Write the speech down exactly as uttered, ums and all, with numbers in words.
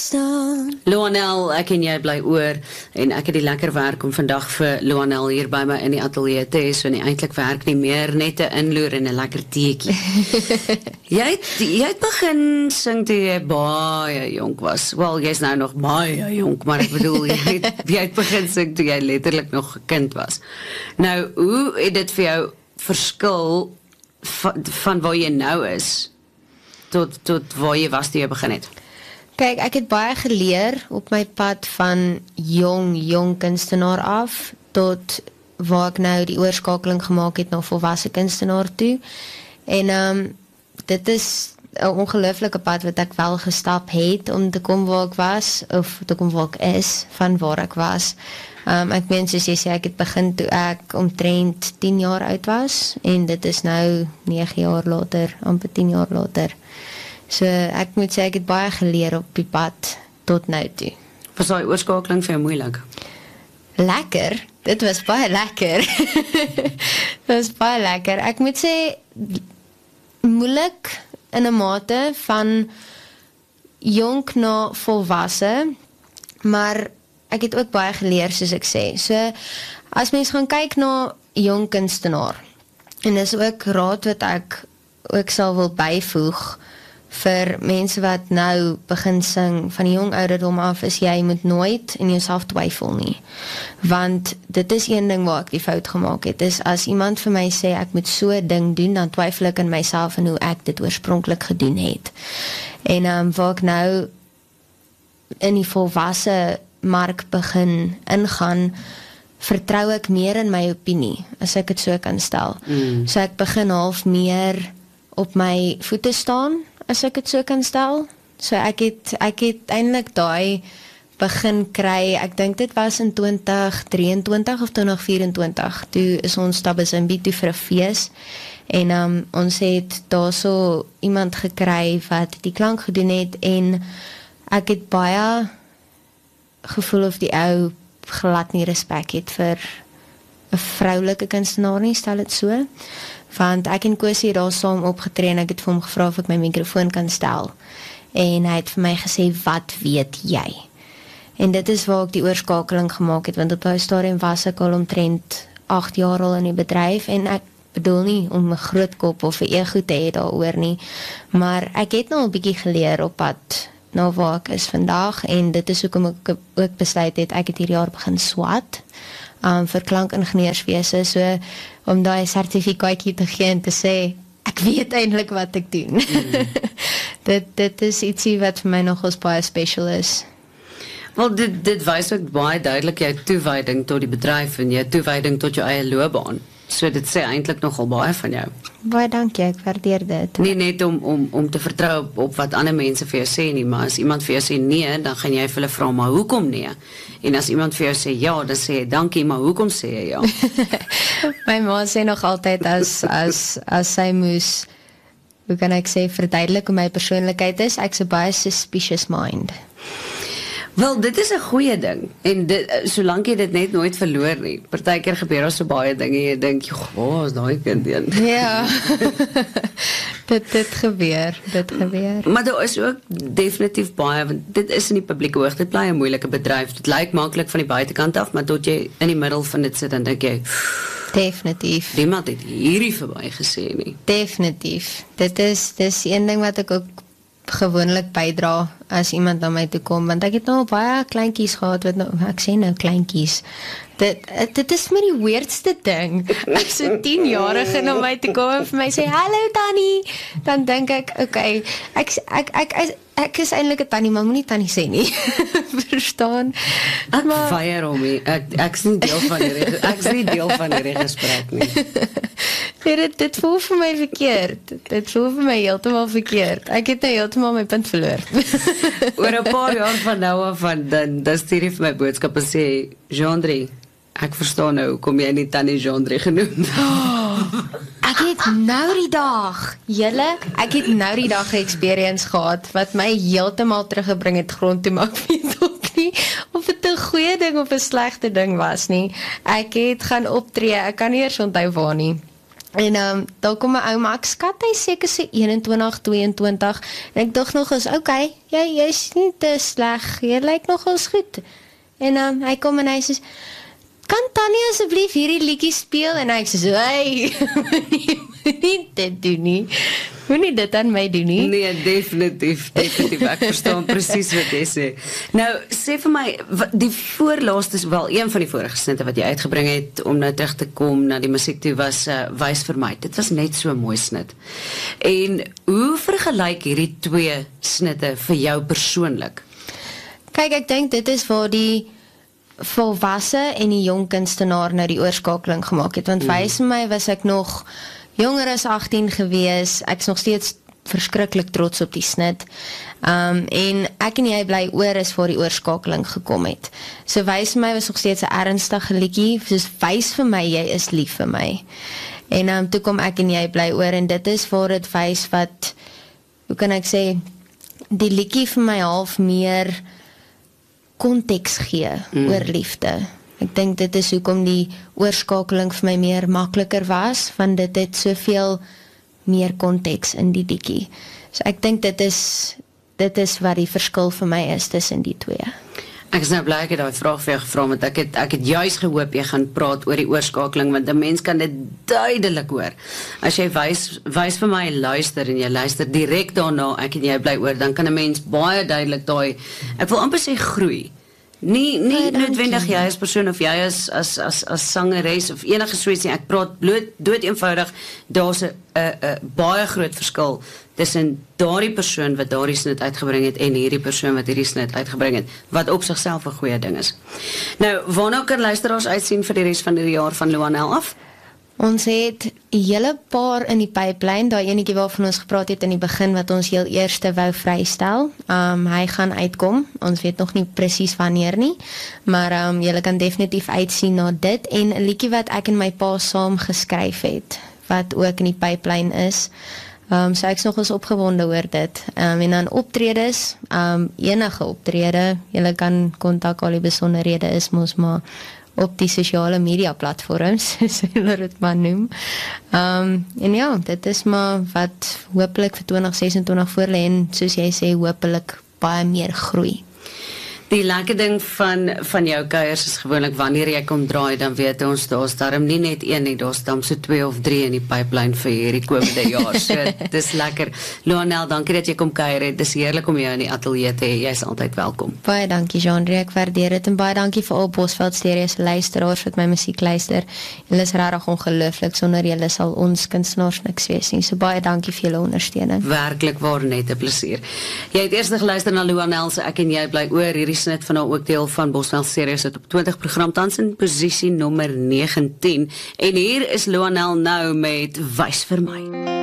staan. Loanel, ek en jy bly oor, en ek het die lekker werk om vandag vir Loanel hier by my in die atelier te hê, so nie eintlik werk nie meer, net 'n inloer en 'n lekker teetjie. jy, het, jy het begin sing toe jy baie jonk was. Wel, jy's nou nog baie jonk, maar ek bedoel, jy het, jy het begin sing toe jy letterlik nog 'n kind was. Nou, hoe het dit vir jou verskil van, van waar jy nou is, tot, tot waar jy was toe jy begin het? Kyk, ek het baie geleer op my pad van jong, jong kunstenaar af, tot waar ek nou die oorskakeling gemaak het na volwasse kunstenaar toe. En um, dit is 'n ongelooflike pad wat ek wel gestap het om te kom waar ek was, of te kom waar ek is, van waar ek was. Um, ek meen, soos jy sê, ek het begin toe ek omtrent tien jaar oud was, en dit is nou nege jaar later, amper tien jaar later. So ek moet sê, ek het baie geleer op die pad tot nou toe. Was daai oorskakeling vir jou moeilik? Lekker, dit was baie lekker. Dit was baie lekker. Ek moet sê, moeilik in 'n mate van jonk na volwasse, maar ek het ook baie geleer, soos ek sê. So, as mens gaan kyk na jong kunstenaar, en dis ook raad wat ek ook sal wil byvoeg, vir mense wat nou begin sing van die jong ouderdom af, is jy moet nooit in jouself twyfel nie. Want dit is een ding waar ek die fout gemaak het, is as iemand vir my sê ek moet so 'n ding doen, dan twyfel ek in myself en hoe ek dit oorspronklik gedoen het. En um, waar ek nou in die volwasse mark begin ingaan, vertrou ek meer in my opinie, as ek het so kan stel. Mm. So ek begin half meer op my voete staan, as ek het so kan stel. So ek het, ek het eintlik daai begin kry, ek dink dit was in twintig drieëntwintig of twintig vyf-en-twintig, toe is ons Tabazimbi toe vir 'n fees, en um, ons het daar so iemand gekry wat die klank gedoen het, en ek het baie gevoel of die ou glad nie respek het vir 'n vroulike kunstenaar nie, stel dit so. Want ek en Kosie het daar saam opgetree en ek het vir hom gevra of ek my mikrofoon kan stel. En hy het vir my gesê, wat weet jy? En dit is waar ek die oorskakeling gemaak het, want op daai stadium was ek al omtrent agt jaar al in die bedryf, en ek bedoel nie om 'n groot kop of 'n ego te hê daaroor nie, maar ek het nou 'n bietjie geleer op pad na waar ek is vandag, en dit is hoekom ek ook besluit het, ek het hierdie jaar begin swat, um, vir klankingenieurswese, so om daai sertifikaatjie te gee en te sê, ek weet eintlik wat ek doen. Mm. dit, dit is ietsie wat vir my nogals baie special is. Wel, dit, dit wys ook baie duidelik jou toewyding tot die bedryf en jou toewyding tot jou eie loopbaan. So dit sê eintlik nogal baie van jou. Baie dankie, ek waardeer dit. Nie net om, om, om te vertrou op, op wat ander mense vir jou sê nie, maar as iemand vir jou sê nee, dan gaan jy vir hulle vra, maar hoekom nee? En as iemand vir jou sê ja, dan sê jy dankie, maar hoekom sê jy ja? My ma sê nog altyd, as, as, as sy moes, hoe kan ek sê, verduidelik hoe my persoonlikheid is, ek so baie suspicious mind. Wel, dit is 'n goeie ding, en dit, solank jy dit net nooit verloor nie. Partykeer gebeur daar so baie dinge, jy dink, joh, waar is daai kind heen? Ja, dit, dit gebeur, dit gebeur. Maar daar is ook definitief baie, want dit is in die publieke oog, dit bly 'n moeilike bedryf, dit lyk maklik van die buitekant af, maar tot jy in die middel van dit sit, dan dink jy, definitief. niemand het hierdie verby gesê nie. Definitief. Dit is, dit is een ding wat ek ook gewoonlik bydra as iemand na my toe kom, want ek het nou al baie kleintjies gehad, wat nou, ek sê nou kleintjies, dit, dit is maar die weirdste ding, as so tienjarige na my toe kom en vir my sê, hallo Tannie, dan dink ek, oké, okay, ek, ek, ek, ek, ek is eintlik 'n tannie, maar moenie tannie sê nie, verstaan? Ek maar, weier hom nie, ek, ek is nie deel van die, ek is nie deel van die gesprek nie. Nee, dit, dit voel vir my verkeerd. Dit voel vir my heeltemal verkeerd. Ek het nou heeltemal my punt verloor. Oor 'n paar jaar van nou af, van, dan, dan stuur hy vir my boodskap en sê, Jean-André, ek verstaan nou, kom jy nie Tannie Jean-André genoem. Oh, ek het nou die dag, julle, ek het nou die dag 'n experience gehad, wat my heeltemal teruggebring het grond toe, maar ek weet ook nie, of het 'n goeie ding of 'n slegte ding was nie. Ek het gaan optree, ek kan nie eers onthou waar nie. En um, daar kom my ouma, ek skat hy seker so eenentwintig, tweeëntwintig, en ek dink nog eens, oké, okay, jy, jy is nie te sleg, jy lyk nog eens goed. En um, hy kom en hy sê, kan Tannie asseblief hierdie liedjie speel? En hy sê, hey, moet nie dit doen nie. Moet nie dit aan my doen nie. Nee, definitief, definitief. Ek verstaan presies wat jy sê. Nou, sê vir my, die voorlaaste, wel, een van die vorige snitte wat jy uitgebring het, om nou terug te kom na die musiek toe, was uh, Wys vir my. Dit was net so 'n mooi snit. En hoe vergelyk hierdie twee snitte vir jou persoonlik? Kyk, ek dink dit is waar die volwasse en die jong kunstenaar nou die oorskakeling gemaak het, want mm. Wys vir my was ek nog jonger as agttien gewees, ek is nog steeds verskriklik trots op die snit, um, en ek en jy bly oor is waar die oorskakeling gekom het. So Wys vir my was nog steeds 'n ernstige liedjie, soos wys vir my, jy is lief vir my. En um, toe kom ek en jy bly oor, en dit is waar dit wys wat, hoe kan ek sê, die liedjie vir my half meer konteks gee mm. oor liefde. Ek dink dit is hoekom die oorskakeling vir my meer makliker was, want dit het soveel meer konteks in die liedjie. So ek dink dit is dit is wat die verskil vir my is tussen die twee. Ek is nou bly ek het daai vraag vir jou gevra, want ek het, ek het juist gehoop jy gaan praat oor die oorskakeling, want 'n mens kan dit duidelik hoor. As jy wys, wys vir my luister, en jy luister direk daarna, ek en jy bly oor, dan kan 'n mens baie duidelik daai, ek wil amper sê groei. Nie, nie noodwendig jy as persoon, of jy as, as, as, as sangeres, of enige soets nie, ek praat bloot, dood eenvoudig, daar's 'n baie groot verskil tussen daardie persoon wat daardie snit uitgebring het, en hierdie persoon wat hierdie snit uitgebring het, wat op sigself 'n goeie ding is. Nou, waarna kan luisteraars uitsien vir die res van die jaar van Loanel af? Ons het 'n hele paar in die pipeline, daai enetjie waarvan ons gepraat het in die begin, wat ons heel eerste wou vrystel. Um, hy gaan uitkom, ons weet nog nie presies wanneer nie, maar um, julle kan definitief uitsien na dit, en 'n liedjie wat ek en my pa saam geskryf het, wat ook in die pipeline is. Um, so ek is nog eens opgewonde oor dit. Um, en dan optredes, um, enige optrede, julle kan kontak, al die besonderhede is mos maar op die sosiale media platforms, so hulle dit maar noem. Um, en ja, dit is maar wat hopelik vir twintig sesentwintig voorlê, en soos jy sê, hopelik baie meer groei. Die lekker ding van, van jou kuiers is gewoonlik, wanneer jy kom draai, dan weet ons, daar's daarom nie net een nie, daar's dan so twee of drie in die pipeline vir hierdie komende jaar, so dis lekker. Loanel, dankie dat jy kom kuier het, dis heerlik om jou in die ateljee te hê, jy is altyd welkom. Baie dankie, Jean-Rie, ek waardeer dit, en baie dankie vir al Bosveld Stereo se luisteraars wat my musiek luister, julle is regtig ongelooflik, sonder julle sal ons kunstenaars niks wees nie, so baie dankie vir julle ondersteuning. Werklik waar, net 'n plesier. Jy het eers geluister na Loanel se Ek en Jy bly oor, hierdie snit van haar ook deel van Bosveld Stereo sit op twintig program, tans in posisie nommer negentien, en hier is Loanel nou met Wys vir my.